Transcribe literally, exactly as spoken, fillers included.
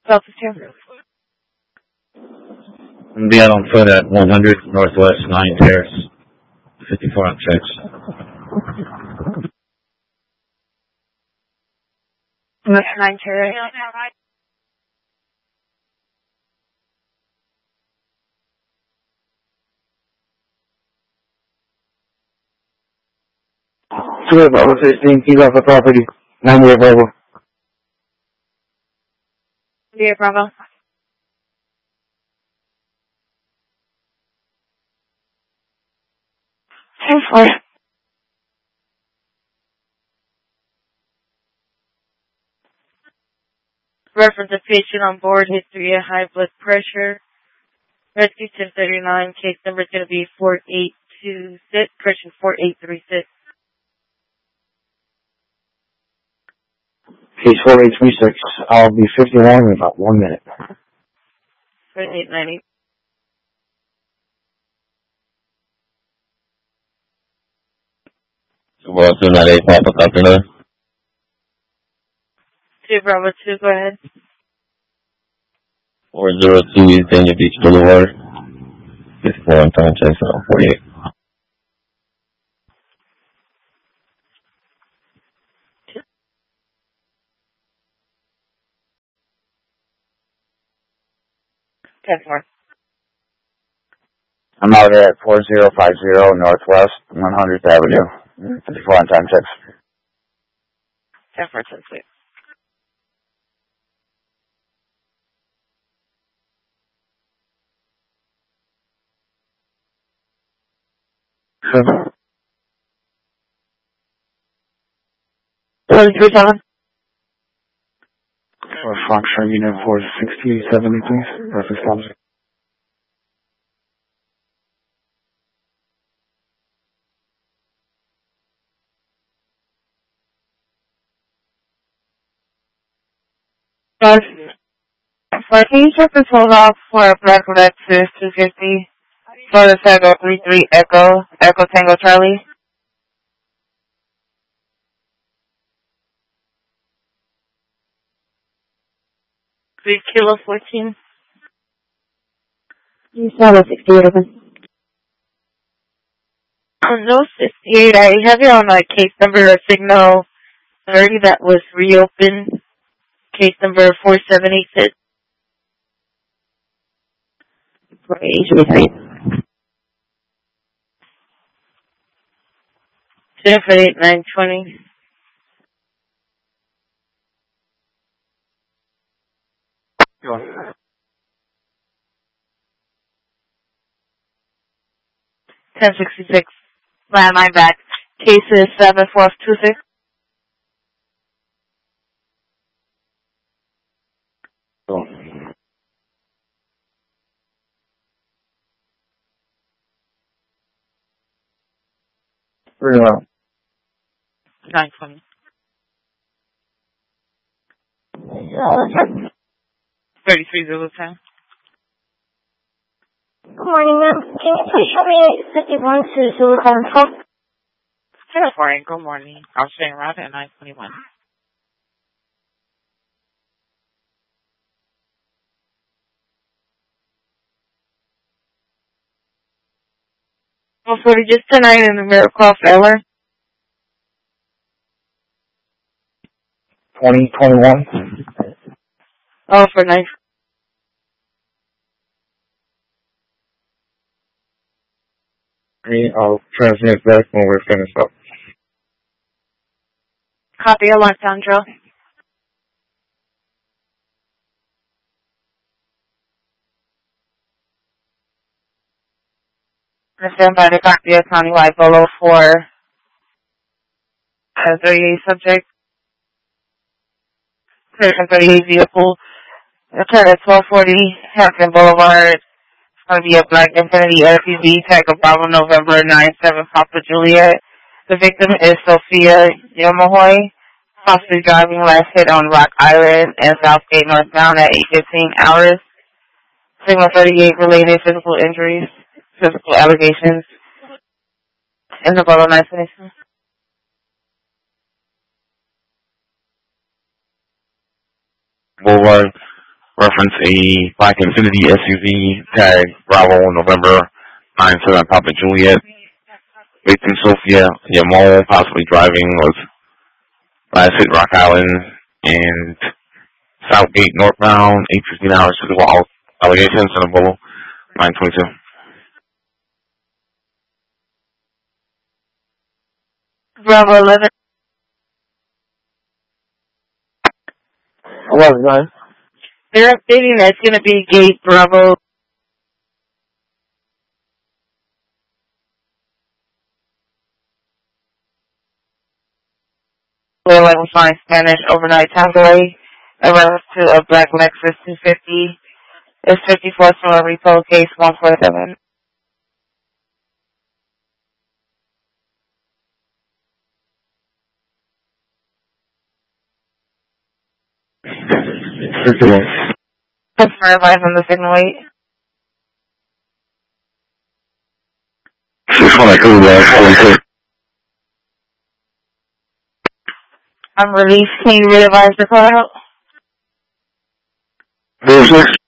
Southeast here. I'm be out on foot at one hundred Northwest nine Terrace, fifty-four on six. West nine Terrace. Two of Bravo sixteen, keep off the property. Nine year Bravo. Yeah, Bravo. ten four. Reference a patient on board, history of high blood pressure. Rescue ten thirty-nine, case number is going to be four eight two six, correction four eight three six. Case four eight three six. I'll be fifty-one in about one minute. eight ninety. Well, two nine eight, Papa Company. two Bravo two, go ahead. four oh two East Dania Beach Boulevard, fifty-four on time, check on forty-eight. ten four. I'm out here at four zero five zero Northwest one hundredth Avenue. fifty-four on time checks. ten four, ten six. twenty-three seven. For Foxtrot Unit four sixty seventy, please. Perfect stops. Guys, can you check this hold off for a black Lexus two fifty? For the Tango three three Echo, Echo Tango Charlie? three Kilo fourteen. You saw the sixty-eight open. Oh, no sixty-eight. I have you on a case number of signal thirty that was reopened. Case number four seven eight six. Jennifer eight nine twenty. Go on. ten sixty-six. Landline back. Case is seven four two six. Go on. Very well. nine twenty. thirty-three Zulu ten. Good morning, ma'am. Can you please show me fifty-one to Zulu seven twelve? ten four, good morning. I was saying around at nine twenty-one. Oh, forty, just tonight in the Miracle Feller. twenty twenty-one. Oh, for nine. I'll transmit back when we're finished up. Copy, Alessandro. I stand by the copy of countywide Bolo for a thirty-eight subject. thirty-eight vehicle. Occurred at twelve forty Hampton Boulevard. It's going to be a black Infiniti S U V, tag of Bravo November nine seven Papa Juliet. The victim is Sophia Yamahoy, possibly driving last hit on Rock Island and Southgate northbound at eight fifteen hours. Signal thirty-eight related physical injuries, physical allegations in the Bolo nine twenty-seven. Boulevard, reference a black Infiniti S U V, tag Bravo November nine seven Papa Juliet. Victim Sophia Yamol, possibly driving, was last hit Rock Island and Southgate northbound, eight fifteen hours physical allegations, and a Bolo nine twenty-two. Bravo eleven. eleven nine. They're updating that it's going to be gate Bravo. Level flying Spanish overnight time delay. A reference to a black Lexus two fifty. It's fifty-four from a repo case one forty-seven. Customer advice on the signal eight. six one eight forty-six. I'm released. Can you re-advise the call out? forty-six.